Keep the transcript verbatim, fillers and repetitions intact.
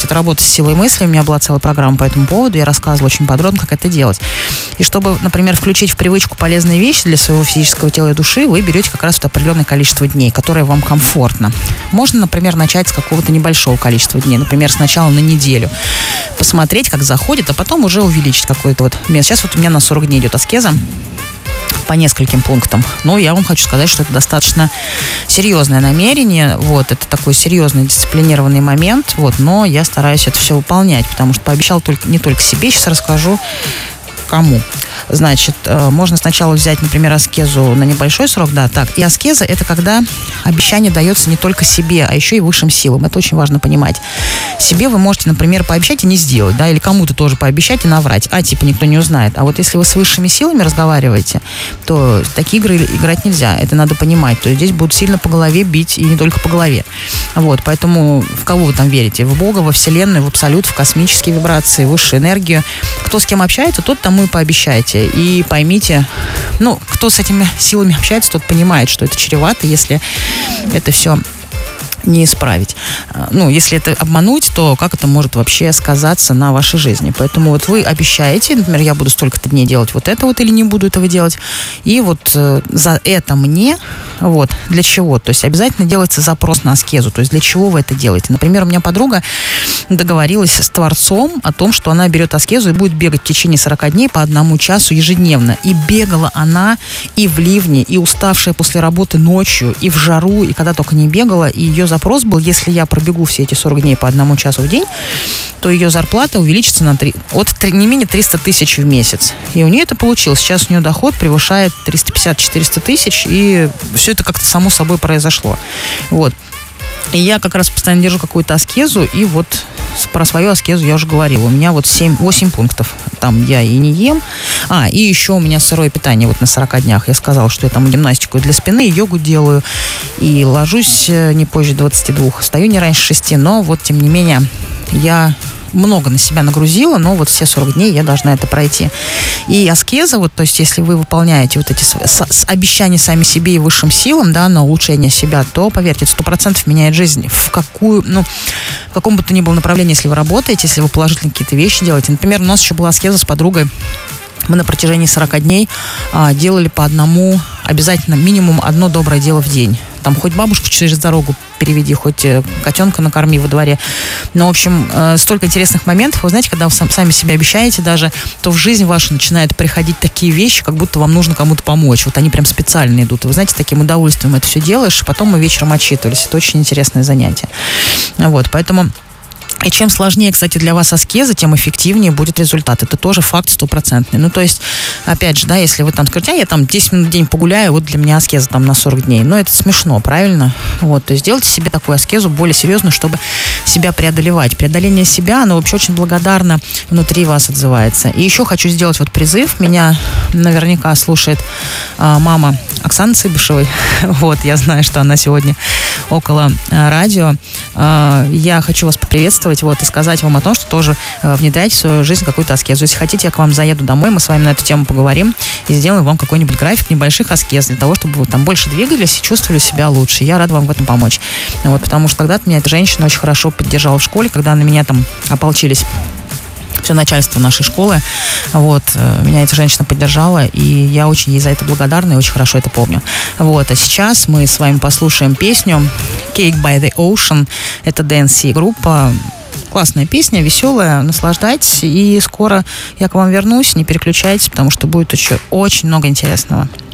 насчет работы с силой мысли, у меня была целая программа по этому поводу, я рассказывала очень подробно, как это делать. И чтобы, например, включить в привычку полезные вещи для своего физического тела и души, вы берете как раз вот определенное количество дней, которое вам комфортно. Можно, например, начать с какого-то небольшого количества дней, например, сначала на неделю, посмотреть, как заходит, а потом уже увеличить какое-то вот место. Сейчас вот у меня на сорок дней идет аскеза по нескольким пунктам. Но я вам хочу сказать, что это достаточно серьезное намерение. Вот, это такой серьезный дисциплинированный момент. Вот, но я стараюсь это все выполнять, потому что пообещал только, не только себе, сейчас расскажу кому. Значит, можно сначала взять, например, аскезу на небольшой срок, да, так. И аскеза — это когда обещание дается не только себе, а еще и высшим силам. Это очень важно понимать. Себе вы можете, например, пообещать и не сделать, да, или кому-то тоже пообещать и наврать. А, типа, никто не узнает. А вот если вы с высшими силами разговариваете, то такие игры играть нельзя. Это надо понимать. То есть здесь будут сильно по голове бить, и не только по голове. Вот, поэтому в кого вы там верите? В Бога, во Вселенную, в Абсолют, в космические вибрации, в высшую энергию. Кто с кем общается, тот тому и пообещайте. И поймите, ну, кто с этими силами общается, тот понимает, что это чревато, если это все не исправить. Ну, если это обмануть, то как это может вообще сказаться на вашей жизни? Поэтому вот вы обещаете, например, я буду столько-то дней делать вот это вот или не буду этого делать, и вот э, за это мне, вот, для чего? То есть обязательно делается запрос на аскезу, то есть для чего вы это делаете? Например, у меня подруга договорилась с Творцом о том, что она берет аскезу и будет бегать в течение сорока дней по одному часу ежедневно. И бегала она и в ливне, и уставшая после работы ночью, и в жару, и когда только не бегала, и ее запрос был, если я пробегу все эти сорок дней по одному часу в день, то ее зарплата увеличится на три, от не менее триста тысяч в месяц. И у нее это получилось. Сейчас у нее доход превышает триста пятьдесят - четыреста тысяч, и все это как-то само собой произошло. Вот. И я как раз постоянно держу какую-то аскезу, и вот про свою аскезу я уже говорила. У меня вот семь-восемь пунктов. Там я и не ем. А, и еще у меня сырое питание вот на сорока днях. Я сказала, что я там гимнастику для спины, йогу делаю. И ложусь не позже двадцати двух. Встаю не раньше шести, но вот тем не менее я много на себя нагрузила, но вот все сорок дней я должна это пройти. И аскеза, вот, то есть если вы выполняете вот эти с, с, обещания сами себе и высшим силам, да, на улучшение себя, то, поверьте, это сто процентов меняет жизнь. В какую, ну, в каком бы то ни было направлении, если вы работаете, если вы положительные какие-то вещи делаете. Например, у нас еще была аскеза с подругой. Мы на протяжении сорока дней а, делали по одному, обязательно минимум одно доброе дело в день. Там хоть бабушку через дорогу переведи, хоть котенка накорми во дворе. Но, в общем, э, столько интересных моментов. Вы знаете, когда вы сам, сами себе обещаете даже, то в жизнь вашу начинают приходить такие вещи, как будто вам нужно кому-то помочь. Вот они прям специально идут. И вы знаете, таким удовольствием это все делаешь, потом мы вечером отчитывались. Это очень интересное занятие. Вот, поэтому... И чем сложнее, кстати, для вас аскеза, тем эффективнее будет результат. Это тоже факт стопроцентный. Ну, то есть, опять же, да, если вы там скажете, а я там десять минут в день погуляю, вот для меня аскеза там на сорок дней. Но это смешно, правильно? Вот, то есть делайте себе такую аскезу более серьезную, чтобы себя преодолевать. Преодоление себя, оно вообще очень благодарно внутри вас отзывается. И еще хочу сделать вот призыв. Меня наверняка слушает а, мама Оксаны Цыбышевой. Вот, я знаю, что она сегодня около а, радио. А, я хочу вас поприветствовать. Вот, и сказать вам о том, что тоже э, внедряйте в свою жизнь какую-то аскезу. Если хотите, я к вам заеду домой, мы с вами на эту тему поговорим и сделаем вам какой-нибудь график небольших аскез для того, чтобы вы там больше двигались и чувствовали себя лучше. Я рада вам в этом помочь. Вот, потому что когда-то меня эта женщина очень хорошо поддержала в школе, когда на меня там ополчились все начальство нашей школы. Вот, меня эта женщина поддержала, и я очень ей за это благодарна и очень хорошо это помню. Вот, а сейчас мы с вами послушаем песню Cake by the Ocean. Это ди эн си группа. Классная песня, веселая, наслаждайтесь. И скоро я к вам вернусь, не переключайтесь, потому что будет еще очень много интересного.